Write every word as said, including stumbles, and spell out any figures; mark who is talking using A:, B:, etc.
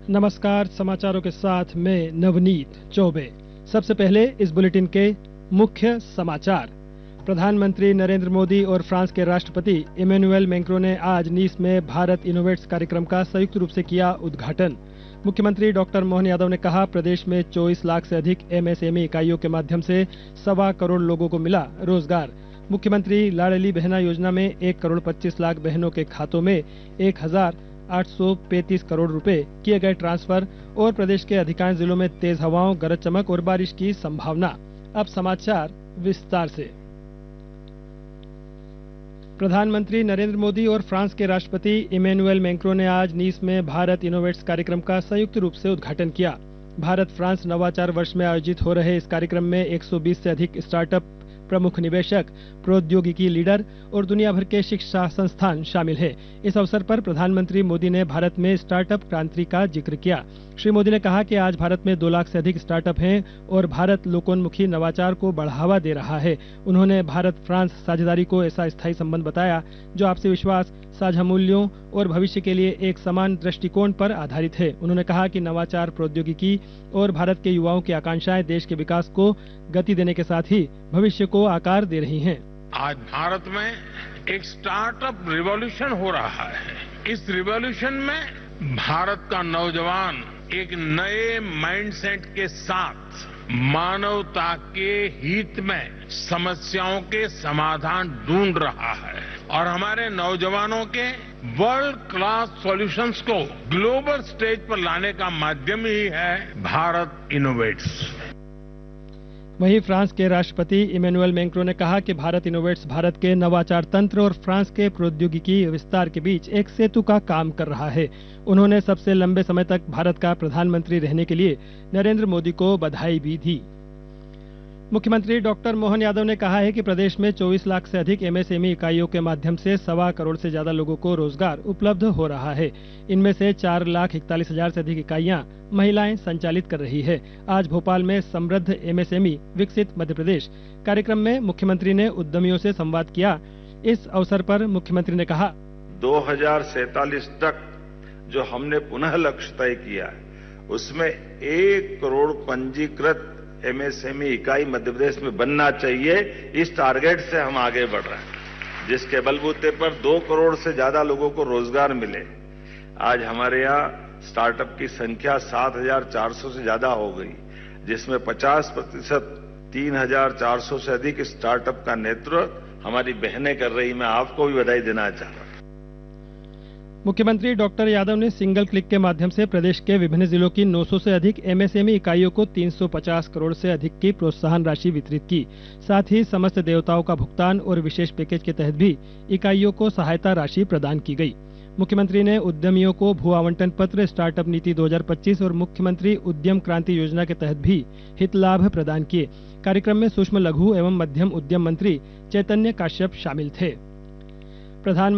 A: नमस्कार, समाचारों के साथ मैं नवनीत चौबे। सबसे पहले इस बुलेटिन के मुख्य समाचार। प्रधानमंत्री नरेंद्र मोदी और फ्रांस के राष्ट्रपति इमैनुअल मैक्रों ने आज नीस में भारत इनोवेट्स कार्यक्रम का संयुक्त रूप से किया उद्घाटन। मुख्यमंत्री डॉक्टर मोहन यादव ने कहा, प्रदेश में चौबीस लाख से अधिक एमएसएमई इकाइयों के माध्यम से सवा करोड़ लोगों को मिला रोजगार। मुख्यमंत्री लाडली बहना योजना में एक करोड़ पच्चीस लाख बहनों के खातों में एक हजार आठ सौ पैंतीस करोड़ रुपए किए गए ट्रांसफर। और प्रदेश के अधिकांश जिलों में तेज हवाओं, गरज चमक और बारिश की संभावना। अब समाचार विस्तार से। प्रधानमंत्री नरेंद्र मोदी और फ्रांस के राष्ट्रपति इमैनुअल मैक्रों ने आज नीस में भारत इनोवेट्स कार्यक्रम का संयुक्त रूप से उद्घाटन किया। भारत फ्रांस नवाचार वर्ष में आयोजित हो रहे इस कार्यक्रम में एक सौ बीस से अधिक स्टार्टअप, प्रमुख निवेशक, प्रौद्योगिकी लीडर और दुनिया भर के शिक्षा संस्थान शामिल हैं। इस अवसर पर प्रधानमंत्री मोदी ने भारत में स्टार्टअप क्रांति का जिक्र किया। श्री मोदी ने कहा कि आज भारत में दो लाख से अधिक स्टार्टअप हैं और भारत लोकोन्मुखी नवाचार को बढ़ावा दे रहा है। उन्होंने भारत फ्रांस साझेदारी को ऐसा स्थायी संबंध बताया जो आपसी विश्वास, साझा मूल्यों और भविष्य के लिए एक समान दृष्टिकोण पर आधारित है। उन्होंने कहा कि नवाचार, प्रौद्योगिकी और भारत के युवाओं की आकांक्षाएं देश के विकास को गति देने के साथ ही भविष्य को आकार दे रही हैं।
B: आज भारत में एक स्टार्टअप रिवॉल्यूशन हो रहा है। इस रिवॉल्यूशन में भारत का नौजवान एक नए माइंडसेट के साथ मानवता के हित में समस्याओं के समाधान ढूंढ रहा है और हमारे नौजवानों के वर्ल्ड क्लास सॉल्यूशंस को ग्लोबल स्टेज पर लाने का माध्यम ही है भारत इनोवेट्स।
A: वहीं फ्रांस के राष्ट्रपति इमैनुअल मैक्रों ने कहा कि भारत इनोवेट्स भारत के नवाचार तंत्र और फ्रांस के प्रौद्योगिकी विस्तार के बीच एक सेतु का काम कर रहा है। उन्होंने सबसे लंबे समय तक भारत का प्रधानमंत्री रहने के लिए नरेंद्र मोदी को बधाई भी दी। मुख्यमंत्री डॉक्टर मोहन यादव ने कहा है कि प्रदेश में चौबीस लाख से अधिक एमएसएमई इकाइयों के माध्यम से सवा करोड़ से ज्यादा लोगों को रोजगार उपलब्ध हो रहा है। इनमें से चार लाख इकतालीस हजार से अधिक इकाइयां महिलाएं संचालित कर रही है। आज भोपाल में समृद्ध एमएसएमई विकसित मध्य प्रदेश कार्यक्रम में मुख्यमंत्री ने उद्यमियों से संवाद किया। इस अवसर पर मुख्यमंत्री ने कहा,
C: दो हजार सैतालीस तक जो हमने पुनः लक्ष्य तय किया है उसमें एक करोड़ पंजीकृत एमएसएमई इकाई मध्य प्रदेश में बनना चाहिए। इस टारगेट से हम आगे बढ़ रहे हैं, जिसके बलबूते पर दो करोड़ से ज्यादा लोगों को रोजगार मिले। आज हमारे यहाँ स्टार्टअप की संख्या सात हजार चार सौ से ज्यादा हो गई, जिसमें पचास प्रतिशत तीन हजार चार सौ से अधिक स्टार्टअप का नेतृत्व हमारी बहनें कर रही। मैं आपको भी बधाई देना चाह रहा हूं।
A: मुख्यमंत्री डॉक्टर यादव ने सिंगल क्लिक के माध्यम से प्रदेश के विभिन्न जिलों की नौ सौ से अधिक एमएसएमई इकाइयों को तीन सौ पचास करोड़ से अधिक की प्रोत्साहन राशि वितरित की। साथ ही समस्त देवताओं का भुगतान और विशेष पैकेज के तहत भी इकाइयों को सहायता राशि प्रदान की गई। मुख्यमंत्री ने उद्यमियों को भू आवंटन पत्र, स्टार्टअप नीति दो हजार पच्चीस और मुख्यमंत्री उद्यम क्रांति योजना के तहत भी हित लाभ प्रदान किए। कार्यक्रम में सूक्ष्म, लघु एवं मध्यम उद्यम मंत्री चैतन्य काश्यप शामिल थे। प्रधान